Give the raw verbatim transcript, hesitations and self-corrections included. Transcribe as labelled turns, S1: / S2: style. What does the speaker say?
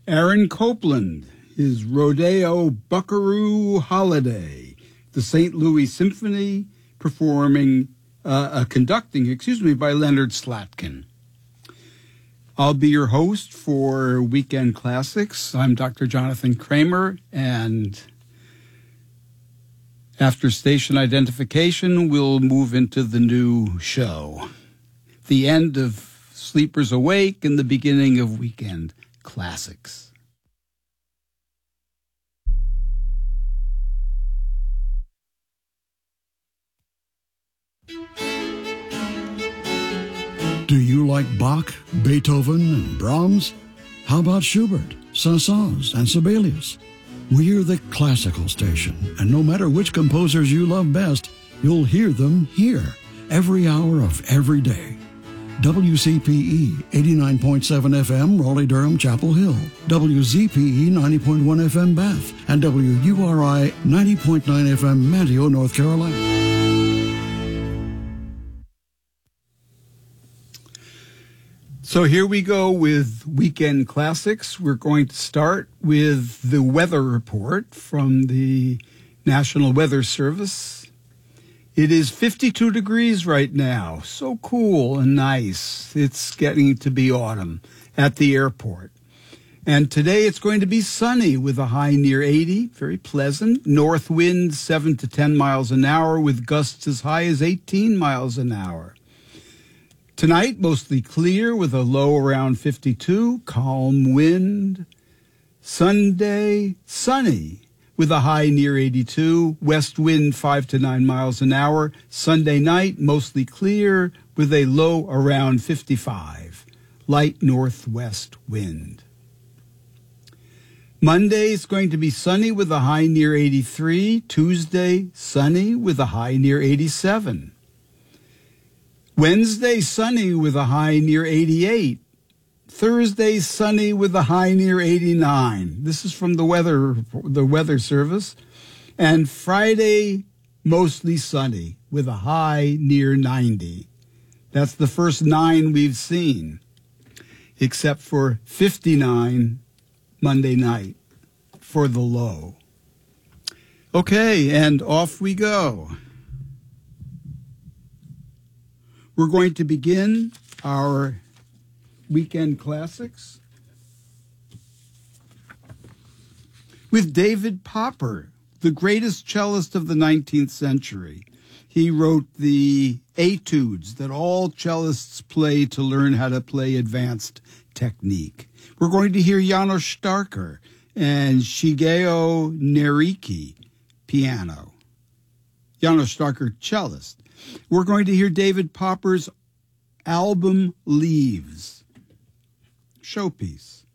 S1: Aaron Copland, his Rodeo Buckaroo Holiday, the Saint Louis Symphony performing, uh, uh, conducting, excuse me, by Leonard Slatkin. I'll be your host for Weekend Classics. I'm Doctor Jonathan Kramer, and after station identification, we'll move into the new show. The end of Sleepers Awake and the beginning of Weekend Classics.
S2: Do you like Bach, Beethoven, and Brahms? How about Schubert, Saint-Saëns, and Sibelius? We're the classical station, and no matter which composers you love best, you'll hear them here, every hour of every day. W C P E eighty-nine point seven F M, Raleigh-Durham, Chapel Hill, W Z P E ninety point one F M, Bath, and W U R I ninety point nine F M, Manteo, North Carolina.
S1: So here we go with Weekend Classics. We're going to start with the weather report from the National Weather Service. It is fifty-two degrees right now. So cool and nice. It's getting to be autumn at the airport. And today it's going to be sunny with a high near eighty. Very pleasant. North wind seven to ten miles an hour with gusts as high as eighteen miles an hour. Tonight, mostly clear with a low around fifty-two, calm wind. Sunday, sunny with a high near eighty-two, west wind five to nine miles an hour. Sunday night, mostly clear with a low around fifty-five, light northwest wind. Monday is going to be sunny with a high near eighty-three. Tuesday, sunny with a high near eighty-seven. Wednesday, sunny with a high near eighty-eight. Thursday, sunny with a high near eighty-nine. This is from the weather, the weather service. And Friday, mostly sunny with a high near ninety. That's the first nine we've seen, except for fifty-nine Monday night for the low. Okay, and off we go. We're going to begin our Weekend Classics with David Popper, the greatest cellist of the nineteenth century. He wrote the etudes that all cellists play to learn how to play advanced technique. We're going to hear János Starker and Shigeo Neriki, piano. János Starker, cellist. We're going to hear David Popper's album Leaves, showpiece.